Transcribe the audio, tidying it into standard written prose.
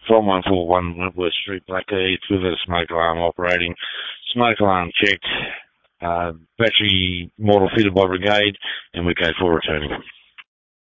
11141 Wentworth Street, Blackheath, with a smoke alarm operating. Smoke alarm checked. Battery model fitted by brigade, and we go for returning.